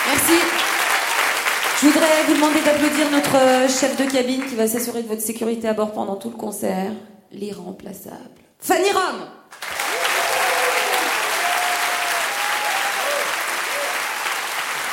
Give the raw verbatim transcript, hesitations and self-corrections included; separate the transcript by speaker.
Speaker 1: Merci. Je voudrais vous demander d'applaudir notre chef de cabine qui va s'assurer de votre sécurité à bord pendant tout le concert. L'irremplaçable Fanny Rome.